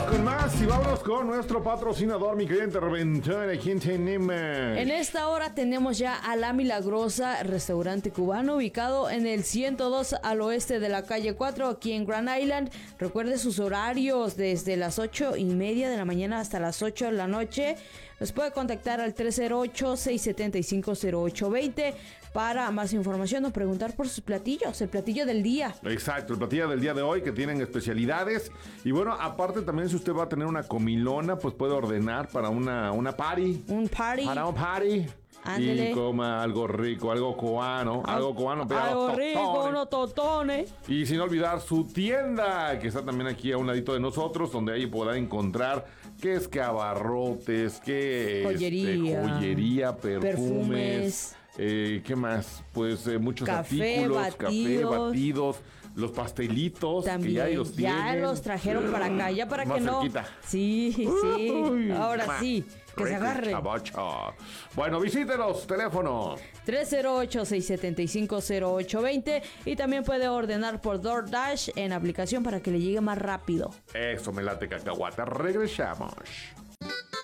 con más y vámonos con nuestro patrocinador, mi querida intervención. ¿Quién tenemos? En esta hora tenemos ya a La Milagrosa, restaurante cubano ubicado en el 102 al oeste de la calle 4, aquí en Grand Island. Recuerde sus horarios desde las 8:30 de la mañana hasta las 8 de la noche. Nos puede contactar al 308-675-0820 para más información o preguntar por sus platillos, el platillo del día. Exacto, el platillo del día de hoy que tienen especialidades. Y bueno, aparte también si usted va a tener una comilona, pues puede ordenar para una party. Un party. Para un party. Ándele. Y coma algo rico, algo cubano. Algo cubano, pero algo rico, unos totones. Y sin olvidar su tienda, que está también aquí a un ladito de nosotros, donde ahí podrá encontrar qué es que abarrotes, qué joyería, perfumes. ¿Qué más? Pues muchos artículos, café, batidos, los pastelitos, también, que ya los tienen. Ya los trajeron para acá, ya para más que no. cerquita. Sí, sí. Uy, ahora sí, que se agarren. Chavacha. Bueno, visítenos, teléfono 308-675-0820 y también puede ordenar por DoorDash en aplicación para que le llegue más rápido. Eso me late, cacahuata. Regresamos.